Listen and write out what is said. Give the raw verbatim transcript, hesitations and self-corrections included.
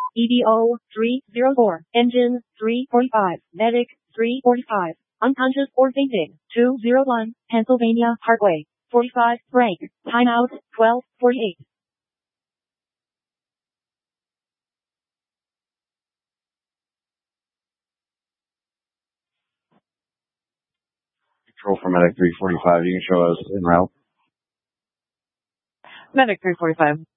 E D O three zero four, engine three forty-five, medic three forty-five, unconscious or fainting two zero one, Pennsylvania Parkway, forty-five, break, timeout twelve forty-eight. Control for medic three forty-five, you can show us en route. Medic three forty-five,